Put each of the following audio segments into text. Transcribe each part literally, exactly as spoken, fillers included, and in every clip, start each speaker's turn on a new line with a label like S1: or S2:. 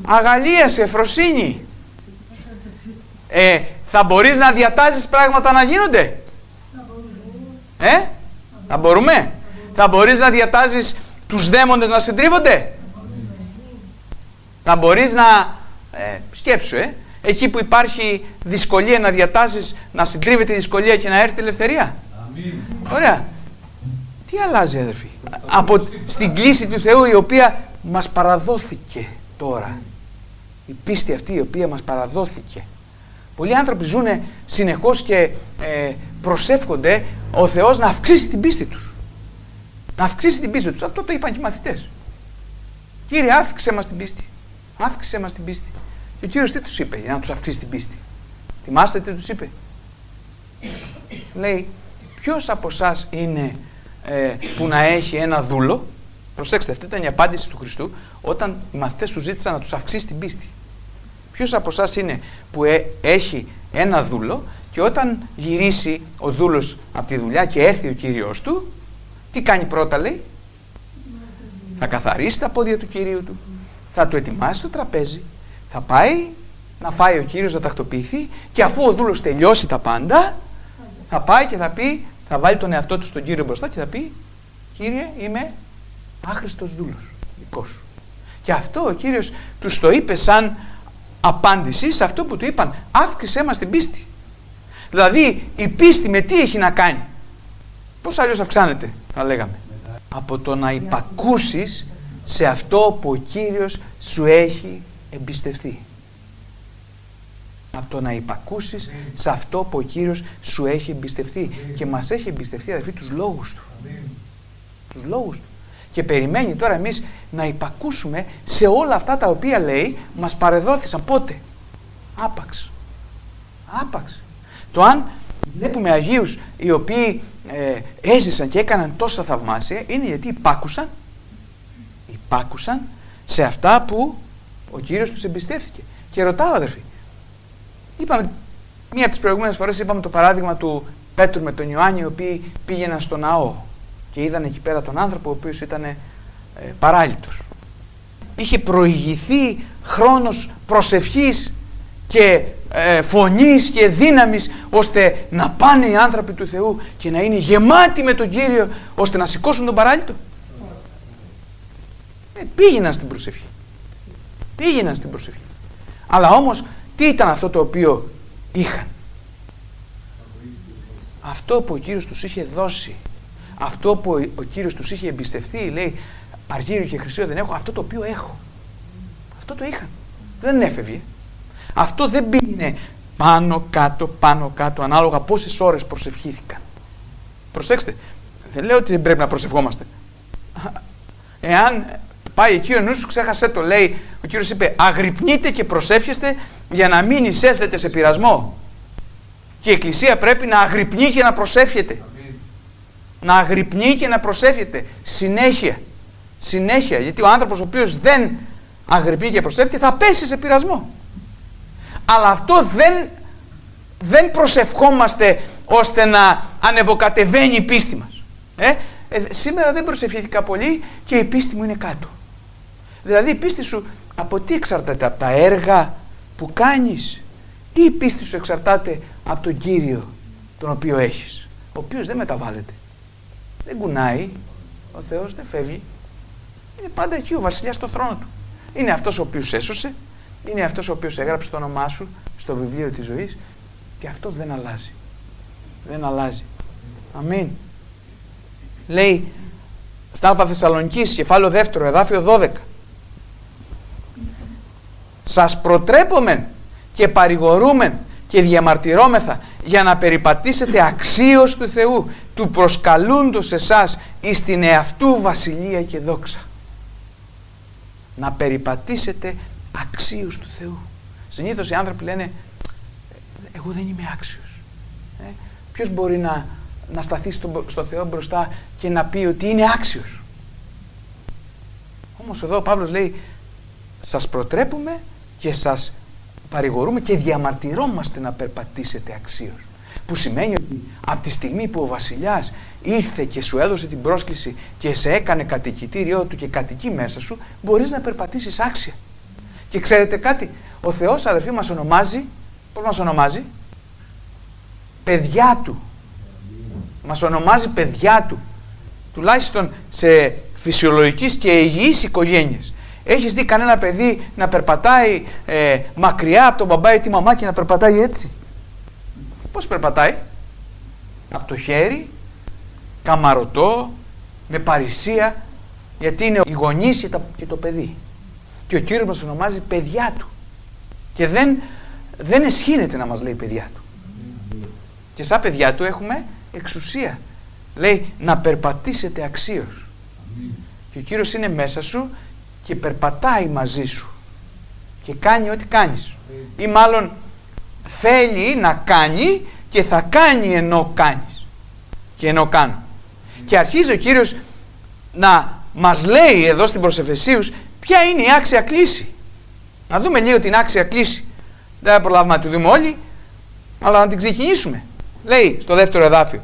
S1: αγαλίαση, ευφροσύνη. Ε, θα μπορείς να διατάζεις πράγματα να γίνονται? Ε, θα μπορούμε? Θα μπορείς να διατάζεις τους δαίμονες να συντρίβονται? Θα μπορείς να... Ε, σκέψου, ε, εκεί που υπάρχει δυσκολία να διατάζεις, να συντρίβεται η δυσκολία και να έρθει η ελευθερία. Αμήν. Ωραία. Τι αλλάζει, αδερφοί? Από στην κλίση του Θεού η οποία μας παραδόθηκε τώρα. Η πίστη αυτή η οποία μας παραδόθηκε. Πολλοί άνθρωποι ζουν συνεχώς και ε, προσεύχονται ο Θεός να αυξήσει την πίστη τους. Να αυξήσει την πίστη τους. Αυτό το είπαν και οι μαθητές. Κύριε, αύξησε μας την πίστη. Αύξησε μας την πίστη. Και ο Κύριος τι τους είπε για να τους αυξήσει την πίστη? Θυμάστε τι τους είπε? Λέει, ποιος από εσάς είναι ε, που να έχει ένα δούλο? Προσέξτε, αυτή ήταν η απάντηση του Χριστού όταν οι μαθητές του ζήτησαν να τους αυξήσει την πίστη. Ποιος από εσάς είναι που ε, έχει ένα δούλο και όταν γυρίσει ο δούλος από τη δουλειά και έρθει ο Κύριος του, τι κάνει πρώτα, λέει? Θα καθαρίσει τα πόδια του Κυρίου του, θα του ετοιμάσει το τραπέζι, θα πάει να φάει ο Κύριος, να τακτοποιηθεί και αφού ο δούλος τελειώσει τα πάντα, θα πάει και θα πει, θα βάλει τον εαυτό του στον Κύριο μπροστά και θα πει, Κύριε, είμαι άχρηστος δούλος, δικός σου. Και αυτό ο Κύριος τους το είπε σαν απάντηση σε αυτό που του είπαν, αύξησέ μας την πίστη. Δηλαδή η πίστη με τι έχει να κάνει? Πώς αλλιώς αυξάνεται, θα λέγαμε? Από το να υπακούσεις σε αυτό που ο Κύριος σου έχει εμπιστευτεί. Από το να υπακούσεις σε αυτό που ο Κύριος σου έχει εμπιστευτεί. Και μας έχει εμπιστευτεί, αδελφοί, τους λόγους του. Τους λόγους του. Και περιμένει τώρα εμείς να υπακούσουμε σε όλα αυτά τα οποία, λέει, μας παρεδόθησαν. Πότε? Άπαξ. Άπαξ. Το αν βλέπουμε Αγίους οι οποίοι ε, έζησαν και έκαναν τόσα θαυμάσια, είναι γιατί υπάκουσαν, υπάκουσαν σε αυτά που ο Κύριος τους εμπιστεύτηκε. Και ρωτάω, αδερφοί, είπαμε, μία από τις προηγούμενες φορές είπαμε το παράδειγμα του Πέτρου με τον Ιωάννη, οι οποίοι πήγαιναν στο ναό και είδαν εκεί πέρα τον άνθρωπο ο οποίος ήταν ε, παράλυτος. Είχε προηγηθεί χρόνος προσευχής και ε, φωνής και δύναμης ώστε να πάνε οι άνθρωποι του Θεού και να είναι γεμάτοι με τον Κύριο ώστε να σηκώσουν τον παράλυτο. Ε, πήγαιναν στην προσευχή. Πήγαιναν στην προσευχή. Αλλά όμως τι ήταν αυτό το οποίο είχαν? Αυτό που ο Κύριος τους είχε δώσει. Αυτό που ο Κύριος τους είχε εμπιστευτεί. Λέει, αργύριο και χρυσίο δεν έχω, αυτό το οποίο έχω. Αυτό το είχαν. Δεν έφευγε. Αυτό δεν πήγαινε πάνω κάτω, πάνω κάτω, ανάλογα πόσες ώρες προσευχήθηκαν. Προσέξτε, δεν λέω ότι δεν πρέπει να προσευχόμαστε. Εάν πάει εκεί ο νους σου, ξέχασε το, λέει, ο Κύριος είπε, αγρυπνείτε και προσεύχεστε για να μην εισέλθετε σε πειρασμό. Και η Εκκλησία πρέπει να αγρυπνεί και να προσεύχεται. Να αγρυπνεί και να προσεύχεται συνέχεια. Συνέχεια, γιατί ο άνθρωπος ο οποίος δεν αγρυπνεί και προσεύχεται θα πέσει σε πειρασμό. Αλλά αυτό δεν, δεν προσευχόμαστε ώστε να ανεβοκατεβαίνει η πίστη μας. Ε, ε, σήμερα δεν προσευχήθηκα πολύ και η πίστη μου είναι κάτω. Δηλαδή η πίστη σου από τι εξαρτάται? Από τα έργα που κάνεις, ή η πίστη σου εξαρτάται από τον Κύριο τον οποίο έχεις, ο οποίος δεν μεταβάλλεται, δεν κουνάει, ο Θεός δεν φεύγει, είναι πάντα εκεί ο βασιλιάς στο θρόνο του. Είναι αυτός ο οποίος έσωσε, είναι αυτός ο οποίος έγραψε το όνομά σου στο βιβλίο της ζωής και αυτός δεν αλλάζει. Δεν αλλάζει. Αμήν. Λέει στα Α Θεσσαλονικής, κεφάλαιο δεύτερο, εδάφιο δώδεκα. Σας προτρέπομεν και παρηγορούμεν και διαμαρτυρόμεθα για να περιπατήσετε αξίως του Θεού, του προσκαλούντος εσάς εις την εαυτού βασιλεία και δόξα. Να περιπατήσετε αξίως του Θεού. Συνήθως οι άνθρωποι λένε, εγώ δεν είμαι άξιος. Ε, ποιος μπορεί να, να σταθεί στο, στο Θεό μπροστά και να πει ότι είναι άξιος? Όμως εδώ ο Παύλος λέει, σας προτρέπουμε και σας παρηγορούμε και διαμαρτυρόμαστε να περπατήσετε αξίως. Που σημαίνει ότι από τη στιγμή που ο βασιλιάς ήρθε και σου έδωσε την πρόσκληση και σε έκανε κατοικητήριό του και κατοικεί μέσα σου, μπορείς να περπατήσεις άξια. Και ξέρετε κάτι, ο Θεός, αδερφοί, μας ονομάζει, πώς μας ονομάζει? Παιδιά Του. Μας ονομάζει παιδιά Του. Τουλάχιστον σε φυσιολογικής και υγιείς οικογένειες. Έχεις δει κανένα παιδί να περπατάει ε, μακριά από τον μπαμπά ή τη μαμά και να περπατάει έτσι? Πώς περπατάει? Από το χέρι, καμαρωτό, με παρησία, γιατί είναι οι γονείς και, τα, και το παιδί. Και ο Κύριος μας ονομάζει παιδιά Του. Και δεν, δεν εσχύνεται να μας λέει παιδιά Του. Και σαν παιδιά Του έχουμε εξουσία. Λέει να περπατήσετε αξίως. Και ο Κύριος είναι μέσα σου και περπατάει μαζί σου. Και κάνει ό,τι κάνεις. Ή μάλλον θέλει να κάνει και θα κάνει ενώ κάνεις. Και ενώ κάνω. Και αρχίζει ο Κύριος να μας λέει εδώ στην προς Εφεσίους ποια είναι η άξια κλίση. Να δούμε λίγο την άξια κλίση. Δεν θα προλάβουμε να τη δούμε όλοι, αλλά να την ξεκινήσουμε. Λέει στο δεύτερο εδάφιο: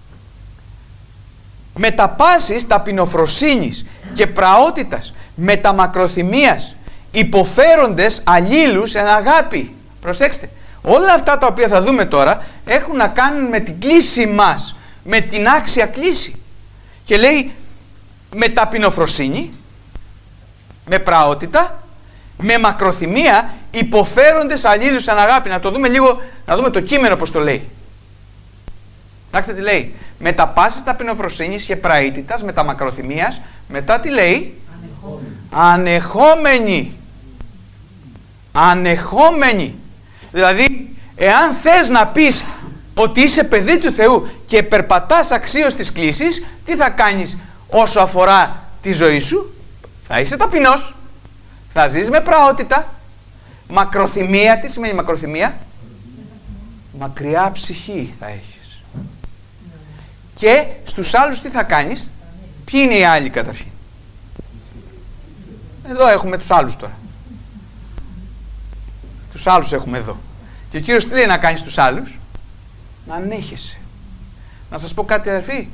S1: με τα πάσης ταπεινοφροσύνης και πραότητας, με τα μακροθυμίας, υποφέροντες αλλήλους εν αγάπη. Προσέξτε, όλα αυτά τα οποία θα δούμε τώρα έχουν να κάνουν με την κλίση μας, με την άξια κλίση. Και λέει με ταπεινοφροσύνη, με πραότητα, με μακροθυμία, υποφέροντες αλλήλους εν αγάπη. Να το δούμε λίγο, να δούμε το κείμενο πως το λέει. Κοιτάξτε τι λέει. Με τα πάσης ταπεινοφροσύνης και πραήτητας, με τα μακροθυμίας, μετά τι λέει? Ανεχόμενοι. Ανεχόμενοι. Ανεχόμενοι. Δηλαδή, εάν θες να πεις ότι είσαι παιδί του Θεού και περπατάς αξίως της κλίσης, τι θα κάνεις όσο αφορά τη ζωή σου? Θα είσαι ταπεινός. Θα ζεις με πραότητα. Μακροθυμία, τι σημαίνει μακροθυμία? Μακριά ψυχή θα έχεις. Και στους άλλους τι θα κάνεις? Ποιοι είναι οι άλλοι καταρχήν? Εδώ έχουμε τους άλλους τώρα. Τους άλλους έχουμε εδώ. Και ο Κύριος τι λέει να κάνεις στους άλλους? Να ανέχεσαι. Να σας πω κάτι, αδερφοί.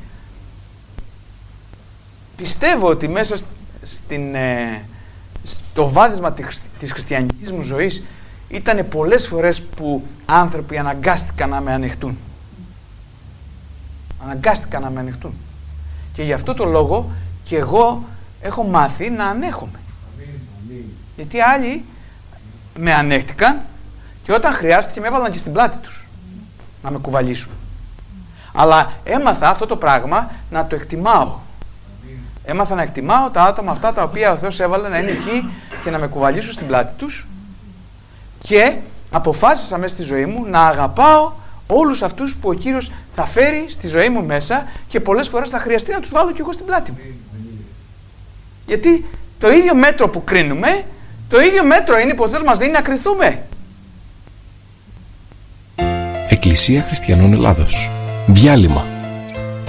S1: Πιστεύω ότι μέσα στην, ε, στο βάδισμα της χριστιανικής μου ζωής ήταν πολλές φορές που άνθρωποι αναγκάστηκαν να με ανεχτούν. Αναγκάστηκαν να με ανεχτούν. Και γι' αυτό το λόγο και εγώ έχω μάθει να ανέχομαι. Γιατί άλλοι με ανέχτηκαν και όταν χρειάστηκε με έβαλαν και στην πλάτη τους να με κουβαλήσουν. Αλλά έμαθα αυτό το πράγμα να το εκτιμάω. Έμαθα να εκτιμάω τα άτομα αυτά τα οποία ο Θεός έβαλε να είναι εκεί και να με κουβαλήσουν στην πλάτη τους, και αποφάσισα μέσα στη ζωή μου να αγαπάω όλους αυτούς που ο Κύριος θα φέρει στη ζωή μου μέσα και πολλές φορές θα χρειαστεί να τους βάλω και εγώ στην πλάτη μου. Γιατί το ίδιο μέτρο που κρίνουμε, το ίδιο μέτρο είναι που ο Θεός μας δίνει να κριθούμε.
S2: Εκκλησία Χριστιανών Ελλάδος. Διάλειμμα.